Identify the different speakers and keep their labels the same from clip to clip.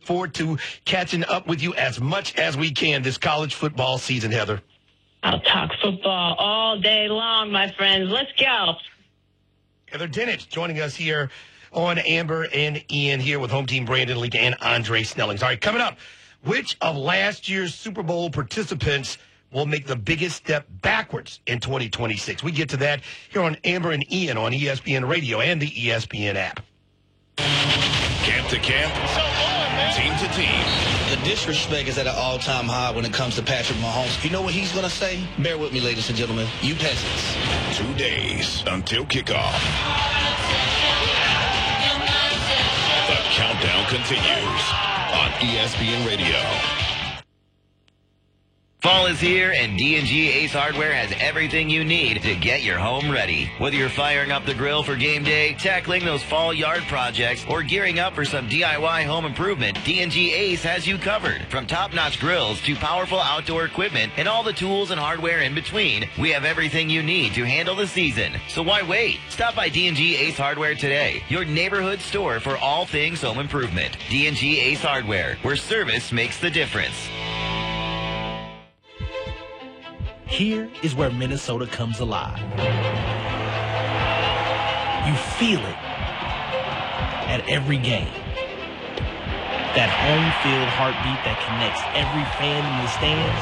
Speaker 1: forward to catching up with you as much as we can this college football season, Heather.
Speaker 2: I'll talk football all day long, my friends. Let's go.
Speaker 1: Heather Dinich joining us here on Amber and Ian here with home team Brandon Leak and Andre Snellings. All right, coming up, which of last year's Super Bowl participants will make the biggest step backwards in 2026? We get to that here on Amber and Ian on ESPN Radio and the ESPN app.
Speaker 3: Camp to camp, team to team.
Speaker 4: The disrespect is at an all-time high when it comes to Patrick Mahomes. You know what he's going to say? Bear with me, ladies and gentlemen. You peasants.
Speaker 3: 2 days until kickoff. The countdown continues on ESPN Radio.
Speaker 5: Fall is here, and D&G Ace Hardware has everything you need to get your home ready. Whether you're firing up the grill for game day, tackling those fall yard projects, or gearing up for some DIY home improvement, D&G Ace has you covered. From top-notch grills to powerful outdoor equipment and all the tools and hardware in between, we have everything you need to handle the season. So why wait? Stop by D&G Ace Hardware today, your neighborhood store for all things home improvement. D&G Ace Hardware, where service makes the difference.
Speaker 6: Here is where Minnesota comes alive. You feel it at every game. That home field heartbeat that connects every fan in the stands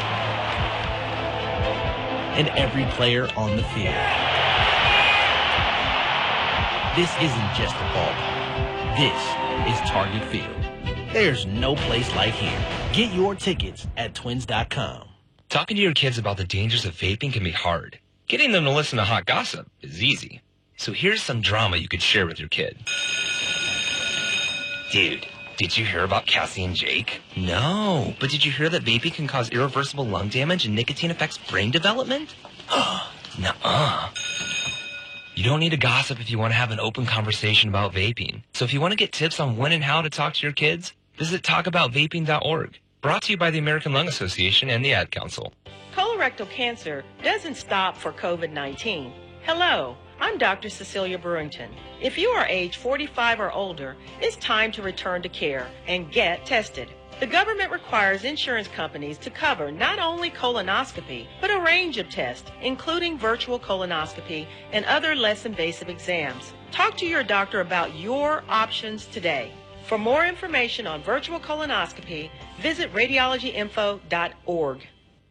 Speaker 6: and every player on the field. This isn't just a ballpark. This is Target Field. There's no place like here. Get your tickets at twins.com.
Speaker 7: Talking to your kids about the dangers of vaping can be hard. Getting them to listen to hot gossip is easy. So here's some drama you could share with your kid. Dude, did you hear about Cassie and Jake? No, but did you hear that vaping can cause irreversible lung damage and nicotine affects brain development? Nuh-uh. You don't need to gossip if you want to have an open conversation about vaping. So if you want to get tips on when and how to talk to your kids, visit talkaboutvaping.org. Brought to you by the American Lung Association and the Ad Council.
Speaker 8: Colorectal cancer doesn't stop for COVID-19. Hello, I'm Dr. Cecilia Brewington. If you are age 45 or older, it's time to return to care and get tested. The government requires insurance companies to cover not only colonoscopy, but a range of tests, including virtual colonoscopy and other less invasive exams. Talk to your doctor about your options today. For more information on virtual colonoscopy, visit radiologyinfo.org.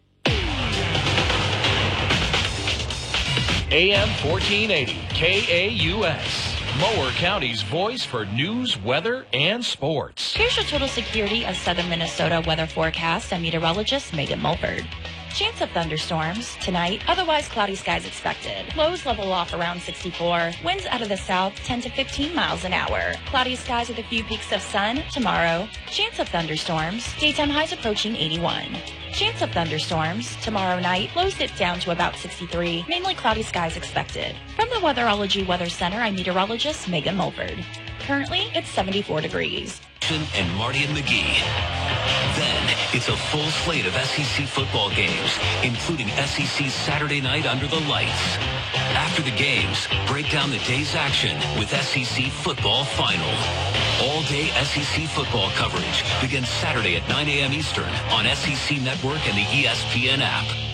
Speaker 9: AM 1480, KAUS, Mower County's voice for news, weather, and sports.
Speaker 10: Here's your total security of southern Minnesota weather forecast. I'm meteorologist Megan Mulford. Chance of thunderstorms tonight, otherwise cloudy skies expected. Lows level off around 64. Winds out of the south 10 to 15 miles an hour. Cloudy skies with a few peaks of sun tomorrow. Chance of thunderstorms, daytime highs approaching 81. Chance of thunderstorms tomorrow night, lows dip down to about 63. Mainly cloudy skies expected. From the Weatherology Weather Center, I'm meteorologist Megan Mulford. Currently, it's 74 degrees.
Speaker 11: And Marty and McGee. Then it's a full slate of SEC football games, including SEC's Saturday night Under the Lights. After the games, break down the day's action with SEC Football Final. All-day SEC football coverage begins Saturday at 9 a.m. Eastern on SEC Network and the ESPN app.